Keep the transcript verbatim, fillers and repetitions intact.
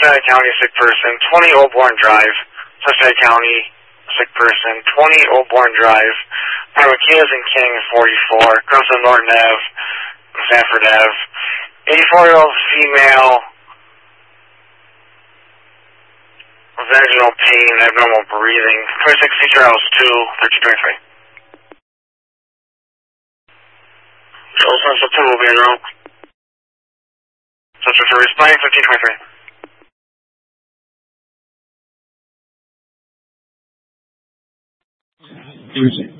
Cincinnati County, sick person. twenty Oldbourne Drive, Cincinnati County, sick person. twenty Oldbourne Drive. McKee's and King, forty-four. Crimson Norton Ave, Sanford Ave. eighty-four-year-old female, vaginal pain, abnormal breathing. twenty-six Teacher House two, thirteen twenty-three. Also, September will be in room. Such as a responding fifteen twenty-three. Music.